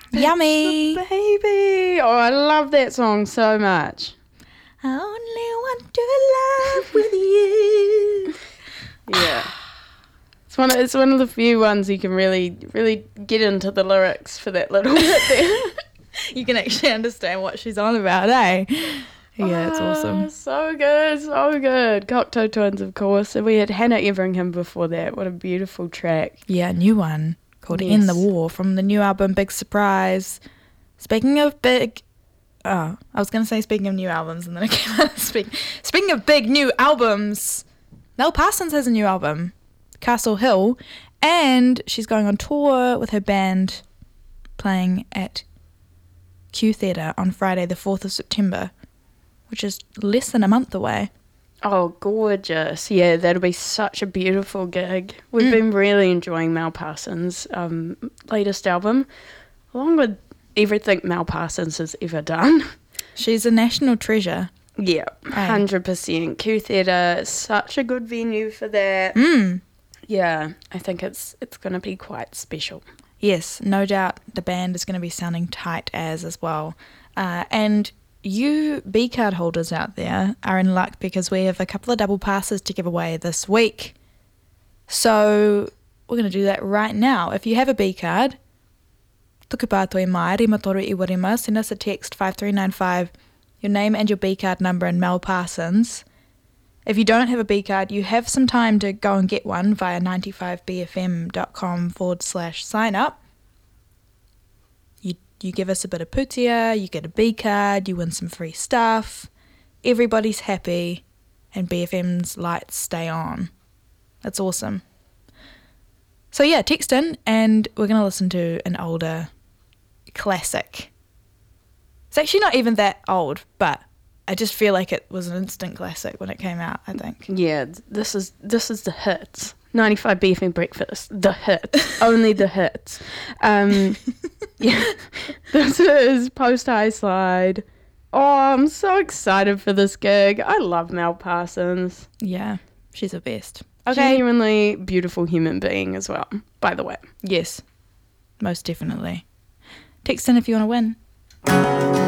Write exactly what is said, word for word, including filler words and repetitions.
Yummy. Baby. Oh, I love that song so much. I only want to love with you. Yeah. It's one of, it's one of the few ones you can really, really get into the lyrics for that little bit there. You can actually understand what she's on about, eh? Yeah, it's Oh, awesome. So good, so good. Cocteau Twins, of course. And we had Hannah Everingham before that. What a beautiful track. Yeah, new one called Yes. End the War from the new album Big Surprise. Speaking of big... Oh, I was going to say speaking of new albums, and then I came out speak, Speaking of big new albums, Mel Parsons has a new album, Castle Hill, and she's going on tour with her band playing at Q Theatre on Friday the fourth of September, which is less than a month away. Oh, gorgeous. Yeah, that'll be such a beautiful gig. We've Mm. been really enjoying Mel Parsons' um, latest album, along with everything Mel Parsons has ever done. She's a national treasure. Yeah, one hundred percent. Q Theatre, such a good venue for that. Mm. Yeah, I think it's it's going to be quite special. Yes, no doubt the band is going to be sounding tight as as well. Uh, and you B-card holders out there are in luck because we have a couple of double passes to give away this week. So we're going to do that right now. If you have a B-card, tuku pātoi mai, rima toru iwa rima, send us a text five three nine five, your name and your B-card number and Mel Parsons. If you don't have a B-card, you have some time to go and get one via ninety-five b f m dot com forward slash sign up. You you give us a bit of putia, you get a B-card, you win some free stuff. Everybody's happy, and B F M's lights stay on. That's awesome. So yeah, text in, and we're going to listen to an older classic. It's actually not even that old, but I just feel like it was an instant classic when it came out, I think. Yeah, this is this is the hits. ninety-five B F M Breakfast, the hits. Only the hits. Um, yeah, this is Post High Slide. Oh, I'm so excited for this gig. I love Mel Parsons. Yeah, she's the best. Okay. Genuinely beautiful human being as well, by the way. Yes, most definitely. Text in if you want to win.